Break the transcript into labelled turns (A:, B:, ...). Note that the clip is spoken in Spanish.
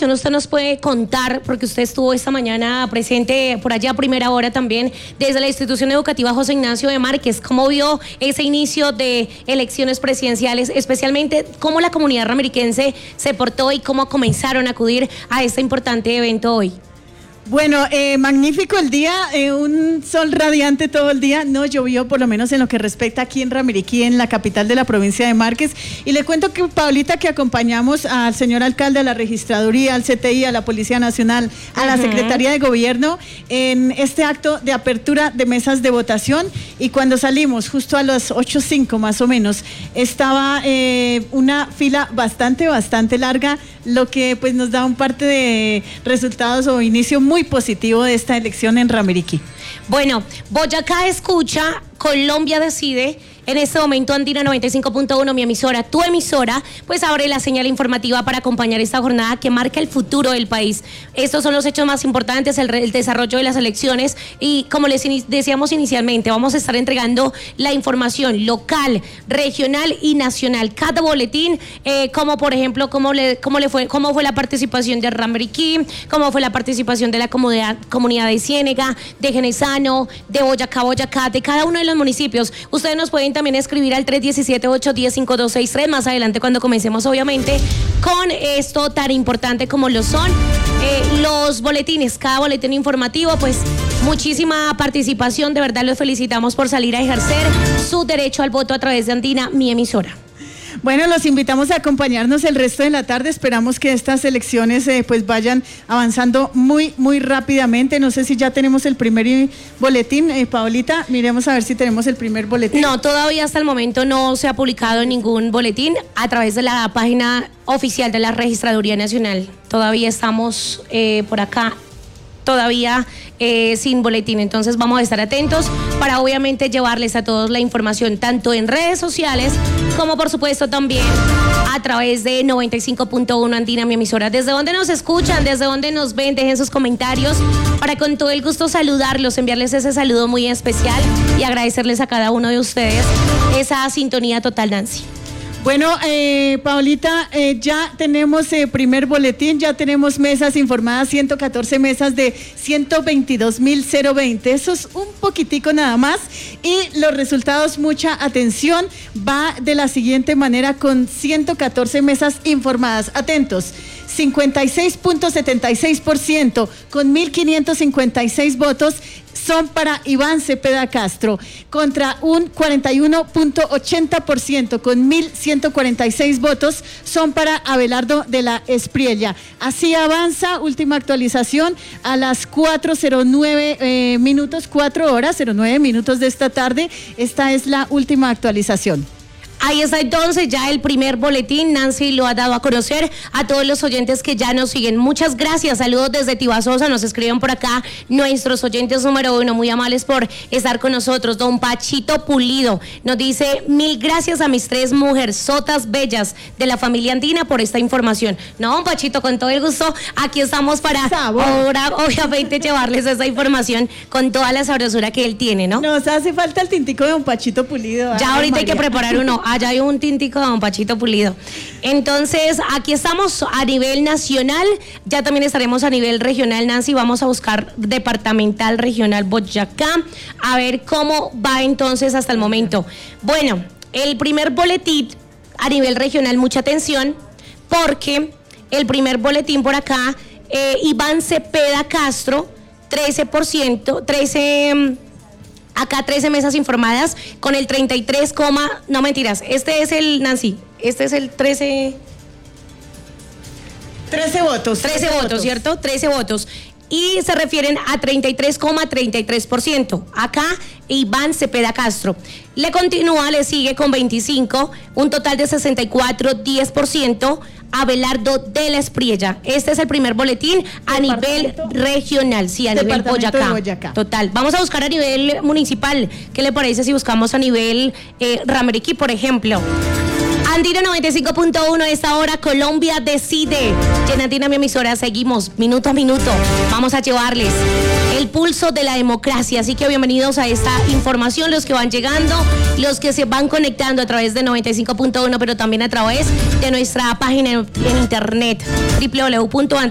A: información usted nos puede contar? Porque usted estuvo esta mañana presente por allá a primera hora también desde la institución educativa José Ignacio de Márquez. ¿Cómo vio ese inicio de elecciones presidenciales? Especialmente, ¿cómo la comunidad ramiriquense se portó y cómo comenzaron a acudir a este importante evento hoy?
B: Bueno, magnífico el día, un sol radiante todo el día, no llovió por lo menos en lo que respecta aquí en Ramiriquí, en la capital de la provincia de Márquez. Y le cuento que, Paulita, que acompañamos al señor alcalde, a la registraduría, al CTI, a la Policía Nacional, a la Secretaría de Gobierno en este acto de apertura de mesas de votación. Y cuando salimos, justo a las 8:05 más o menos, estaba una fila bastante larga, lo que pues nos da un parte de resultados o inicio muy positivo de esta elección en Ramiriquí.
A: Bueno, Boyacá escucha, Colombia decide. En este momento Andina 95.1, mi emisora, tu emisora, pues abre la señal informativa para acompañar esta jornada que marca el futuro del país. Estos son los hechos más importantes, el desarrollo de las elecciones, y como les decíamos inicialmente, vamos a estar entregando la información local, regional y nacional. Cada boletín, como por ejemplo, cómo fue la participación de Ramiriquí, cómo fue la participación de la comunidad de Ciénega, de Genesano, de Boyacá, de cada uno de los municipios. Ustedes nos pueden también escribir al 317-810-5263 más adelante cuando comencemos, obviamente, con esto tan importante como lo son los boletines, cada boletín informativo. Pues muchísima participación, de verdad los felicitamos por salir a ejercer su derecho al voto a través de Andina, mi emisora.
B: Bueno, los invitamos a acompañarnos el resto de la tarde. Esperamos que estas elecciones pues vayan avanzando muy rápidamente. No sé si ya tenemos el primer boletín. Paulita, miremos a ver si tenemos el primer boletín.
A: No, todavía hasta el momento no se ha publicado ningún boletín a través de la página oficial de la Registraduría Nacional. Todavía estamos por acá, todavía sin boletín. Entonces vamos a estar atentos para obviamente llevarles a todos la información tanto en redes sociales como por supuesto también a través de 95.1 Andina, mi emisora. Desde donde nos escuchan, desde donde nos ven, dejen sus comentarios para con todo el gusto saludarlos, enviarles ese saludo muy especial y agradecerles a cada uno de ustedes esa sintonía total, Nancy.
B: Bueno, Paulita, ya tenemos primer boletín, ya tenemos mesas informadas, 114 mesas de 122.020. Eso es un poquitico nada más. Y los resultados, mucha atención, va de la siguiente manera con 114 mesas informadas. Atentos. 56.76% con 1.556 votos son para Iván Cepeda Castro, contra un 41.80% con 1.146 votos son para Abelardo de la Espriella. Así avanza, última actualización a las 4:09 minutos, 4 horas 09 minutos de esta tarde. Esta es la última actualización.
A: Ahí está entonces ya el primer boletín. Nancy lo ha dado a conocer a todos los oyentes que ya nos siguen. Muchas gracias, saludos desde Tibasosa, nos escriben por acá nuestros oyentes número 1, muy amables por estar con nosotros. Don Pachito Pulido nos dice: mil gracias a mis 3 mujerzotas bellas de la familia Andina por esta información. No, don Pachito, con todo el gusto, aquí estamos para ahora, obviamente, llevarles esa información con toda la sabrosura que él tiene, ¿no?
B: Nos hace falta el tintico de don Pachito Pulido.
A: Ya ahorita María. Hay que preparar uno. Allá hay un tintico de don Pachito Pulido. Entonces, aquí estamos a nivel nacional, ya también estaremos a nivel regional, Nancy. Vamos a buscar departamental, regional, Boyacá, a ver cómo va entonces hasta el momento. Bueno, el primer boletín a nivel regional, mucha atención, porque el primer boletín por acá, Iván Cepeda Castro, 13%, acá 13 mesas informadas con el 33, no mentiras, este es el, Nancy, este es el 13
B: votos.
A: 13 votos, ¿cierto? 13 votos. Y se refieren a 33,33%. Acá, Iván Cepeda Castro. Le continúa, le sigue con 25, un total de 64,10%. Abelardo de la Espriella. Este es el primer boletín a nivel regional, sí, a nivel Boyacá. Total. Vamos a buscar a nivel municipal. ¿Qué le parece si buscamos a nivel Ramiriquí, por ejemplo? Andina 95.1, a esta hora Colombia decide. Andina, mi emisora, seguimos minuto a minuto. Vamos a llevarles el pulso de la democracia. Así que bienvenidos a esta información, los que van llegando, los que se van conectando a través de 95.1, pero también a través de nuestra página en internet, www.